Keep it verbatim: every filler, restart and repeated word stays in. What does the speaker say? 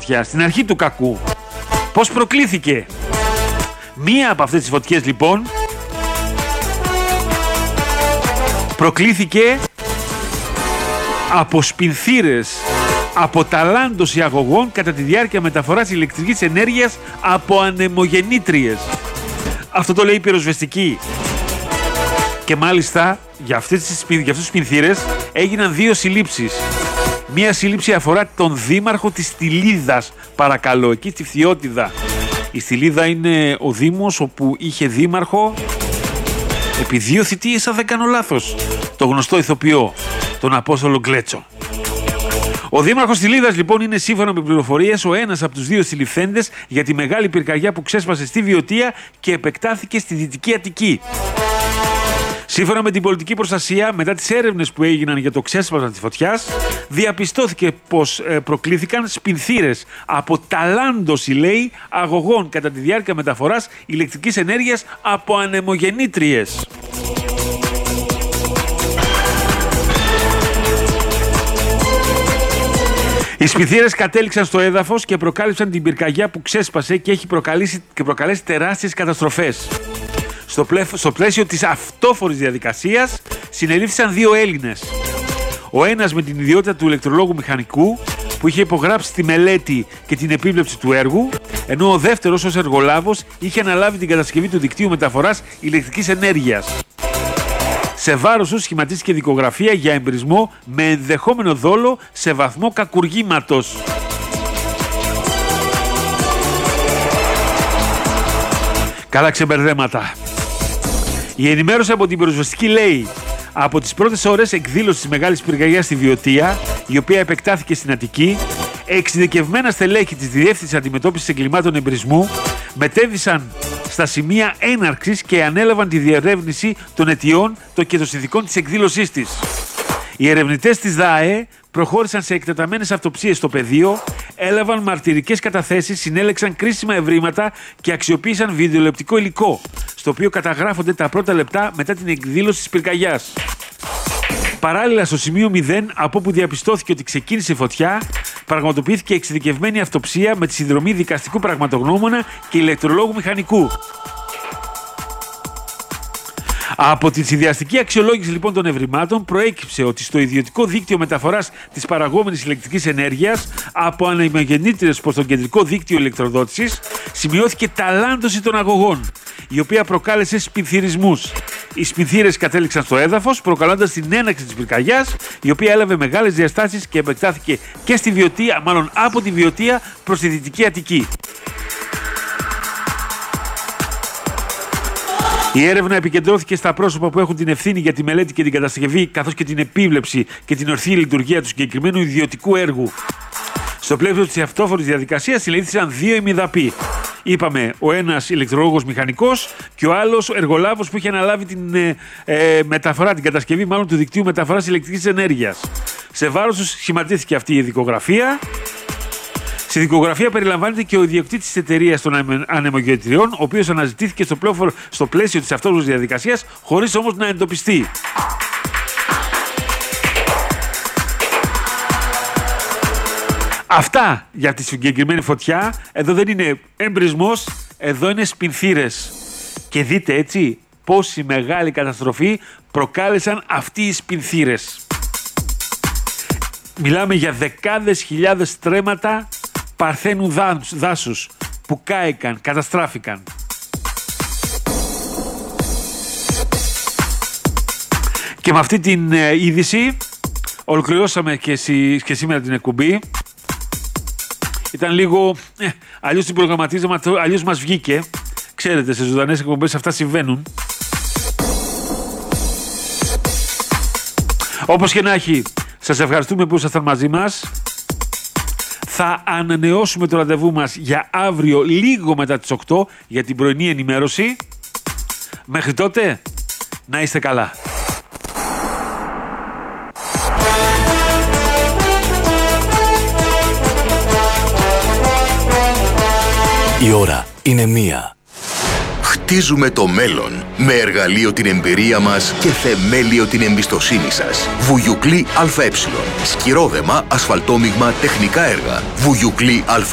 φωτιά, στην αρχή του κακού. Πώς προκλήθηκε? Μία από αυτές τις φωτιές λοιπόν προκλήθηκε από σπινθήρες, από ταλάντωση αγωγών κατά τη διάρκεια μεταφοράς ηλεκτρικής ενέργειας από ανεμογεννήτριες. Αυτό το λέει η πυροσβεστική. Και μάλιστα για, αυτές τις, για αυτούς τους σπινθήρες έγιναν δύο συλλήψεις. Μία σύλληψη αφορά τον δήμαρχο της Στυλίδας, παρακαλώ, εκεί στη Φθιώτιδα. Η Στυλίδα είναι ο δήμος όπου είχε δήμαρχο επί δύο θητείες, αν δεν κάνω λάθος, το γνωστό ηθοποιό, τον Απόστολο Γκλέτσο. Ο δήμαρχος Στυλίδας λοιπόν είναι, σύμφωνα με πληροφορίες, ο ένας από τους δύο συλληφθέντες για τη μεγάλη πυρκαγιά που ξέσπασε στη Βιωτία και επεκτάθηκε στη Δυτική Αττική. Σύμφωνα με την πολιτική προστασία, μετά τις έρευνες που έγιναν για το ξέσπασμα της φωτιάς, διαπιστώθηκε πως ε, προκλήθηκαν σπινθήρες από ταλάντωση, λέει, αγωγών κατά τη διάρκεια μεταφοράς ηλεκτρικής ενέργειας από ανεμογεννήτριες. Οι σπινθήρες κατέληξαν στο έδαφος και προκάλυψαν την πυρκαγιά που ξέσπασε και έχει προκαλέσει, και προκαλέσει τεράστιες καταστροφές. Στο, πλε... στο πλαίσιο της αυτόφορης διαδικασίας συνελήφθησαν δύο Έλληνες. Ο ένας με την ιδιότητα του ηλεκτρολόγου μηχανικού που είχε υπογράψει τη μελέτη και την επίβλεψη του έργου, ενώ ο δεύτερος ως εργολάβος είχε αναλάβει την κατασκευή του δικτύου μεταφοράς ηλεκτρικής ενέργειας. Σε βάρος του σχηματίστηκε δικογραφία για εμπρισμό με ενδεχόμενο δόλο σε βαθμό κακουργήματος. Καλά ξεμπερδέματα. Η ενημέρωση από την πυροσβεστική λέει: από τις πρώτες ώρες εκδήλωσης της μεγάλης πυρκαγιάς στη Βιωτία, η οποία επεκτάθηκε στην Αττική, εξειδικευμένα στελέχη της Διεύθυνσης Αντιμετώπισης Εγκλημάτων Εμπρισμού μετέβησαν στα σημεία έναρξης και ανέλαβαν τη διερεύνηση των αιτιών και των συνθηκών της εκδήλωσής της. Οι ερευνητές της ΔΑΕ προχώρησαν σε εκτεταμένες αυτοψίες στο πεδίο, έλαβαν μαρτυρικές καταθέσεις, συνέλεξαν κρίσιμα ευρήματα και αξιοποίησαν βιντεολεπτικό υλικό, στο οποίο καταγράφονται τα πρώτα λεπτά μετά την εκδήλωση της πυρκαγιάς. Παράλληλα, στο σημείο μηδέν, από όπου διαπιστώθηκε ότι ξεκίνησε η φωτιά, πραγματοποιήθηκε εξειδικευμένη αυτοψία με τη συνδρομή δικαστικού πραγματογνώμονα και ηλεκτρολόγου μηχανικού. Από τη συνδυαστική αξιολόγηση λοιπόν των ευρημάτων προέκυψε ότι στο ιδιωτικό δίκτυο μεταφοράς της παραγόμενης ηλεκτρικής ενέργειας από ανεμογεννήτριες προς το κεντρικό δίκτυο ηλεκτροδότησης σημειώθηκε ταλάντωση των αγωγών, η οποία προκάλεσε σπινθυρισμούς. Οι σπινθύρες κατέληξαν στο έδαφος, προκαλώντας την έναρξη της πυρκαγιάς, η οποία έλαβε μεγάλες διαστάσεις και επεκτάθηκε και στη Βιωτία, μάλλον από τη Βιωτία προς τη Δυτική Αττική. Η έρευνα επικεντρώθηκε στα πρόσωπα που έχουν την ευθύνη για τη μελέτη και την κατασκευή, καθώς και την επίβλεψη και την ορθή λειτουργία του συγκεκριμένου ιδιωτικού έργου. Στο πλαίσιο της αυτόφορης διαδικασίας συλλήφθησαν δύο ημιδαποί. Είπαμε, ο ένας ηλεκτρολόγος μηχανικός και ο άλλος εργολάβος που είχε αναλάβει την ε, ε, μεταφορά, την κατασκευή μάλλον του δικτύου μεταφοράς ηλεκτρικής ενέργειας. Σε βάρος τους σχηματίστηκε αυτή η δικογραφία. Στη δικογραφία περιλαμβάνεται και ο ιδιοκτήτης της εταιρείας των ανεμογεννητριών, ο οποίος αναζητήθηκε στο, πλόφορο, στο πλαίσιο της αυτόφορης διαδικασίας, χωρίς όμως να εντοπιστεί. Αυτά για τη συγκεκριμένη φωτιά. Εδώ δεν είναι εμπρισμός, εδώ είναι σπινθύρες. Και δείτε έτσι πόση μεγάλη καταστροφή προκάλεσαν αυτοί οι σπινθύρες. Μιλάμε για δεκάδες χιλιάδες στρέμματα παρθένου δάσους που κάηκαν, καταστράφηκαν. Και με αυτή την ε, είδηση ολοκληρώσαμε και, σι, και σήμερα την εκπομπή. Ήταν λίγο, ε, αλλιώς την προγραμματίζαμε, αλλιώς μας βγήκε. Ξέρετε, σε ζωντανές εκπομπές αυτά συμβαίνουν. Όπως και να έχει, σας ευχαριστούμε που ήσασταν μαζί μας. Θα ανανεώσουμε το ραντεβού μας για αύριο λίγο μετά τις οκτώ για την πρωινή ενημέρωση. Μέχρι τότε, να είστε καλά. Η ώρα είναι μία. Χτίζουμε το μέλλον με εργαλείο την εμπειρία μας και θεμέλιο την εμπιστοσύνη σας. Βουγιουκλή ΑΕ. Σκυρόδεμα, ασφαλτόμιγμα, τεχνικά έργα. Βουγιουκλή ΑΕ.